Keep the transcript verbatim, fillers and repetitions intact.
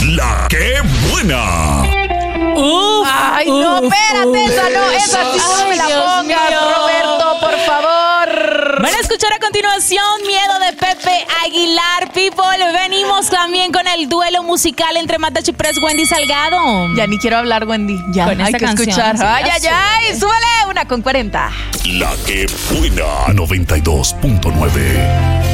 La que buena. Uf, Ay, no, uf, espérate, uf. esa no, esa sí no me la Dios pongas, mío. Roberto, por favor. Van a escuchar a continuación Miedo de Pepe Aguilar. People, venimos también con el duelo musical entre Mata Chiprés, Wendy Salgado. Ya ni quiero hablar, Wendy. Ya, Con hay esta que canción, escuchar. sí, ay, ya ay, ay, súbele una con cuarenta. La que buena. noventa y dos punto nueve.